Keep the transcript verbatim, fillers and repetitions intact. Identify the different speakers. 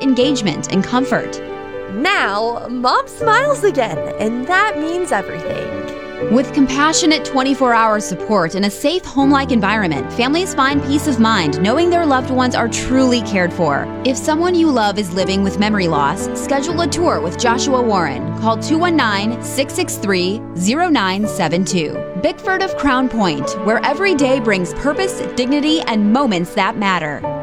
Speaker 1: engagement and comfort.
Speaker 2: Now, Mom smiles again, and that means everything.
Speaker 1: With compassionate twenty-four hour support and a safe home-like environment, families find peace of mind knowing their loved ones are truly cared for. If someone you love is living with memory loss, schedule a tour with Joshua Warren. Call two one nine, six six three, zero nine seven two. Bickford of Crown Point, where every day brings purpose, dignity, and moments that matter.